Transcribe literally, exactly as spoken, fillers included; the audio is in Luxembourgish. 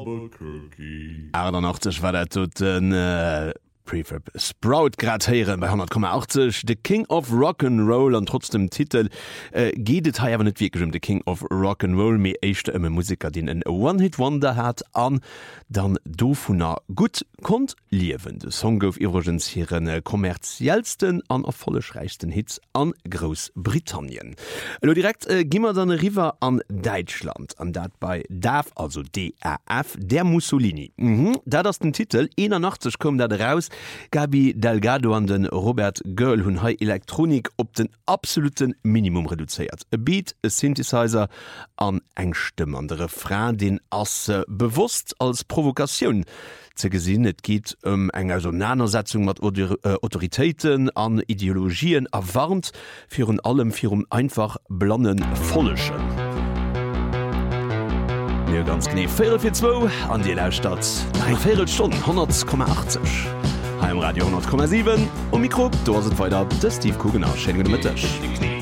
Albuquerque. achtundachtzig war der tot den äh, Prefab Sprout grad heieren bei hundert Komma achtzig The King of Rock'n'Roll an trotzdem Titel äh, geht ha net wirklich um The King of Rock'n'Roll mé echte ëmme Musiker den en One-Hit-Wonder hat an dann do vunner gut kont liewen de Song gouf Irogens hireieren äh, kommerziellsten an erfollegreichsten Hits an Großbritannien. Lo direkt äh, gimmer dann River an Deutschland an dat bei D A F also D A F der Mussolini. Mhm, da das den Titel einundachtzig kom dat raus. Gabi Delgado an den Robert Girl hunn hai Elektronik op den absoluten Minimum reduziert. E Beat, e Synthesizer an engstimm an der Refrain den asse bewusst als Provokation ze gesinn. Et geht um eng Auseinandersetzung mat Autoritäten an Ideologien erwarnt fir un allem fir um einfach blannen Folleschen. Mir ganz knie vier vier zwei an die Laufstadt eng vier Stunden hundert Komma achtzig. Heim Radio hundert Komma sieben um Mikro, do sind weiter der Steve Kugener. Schönen guten Mittag.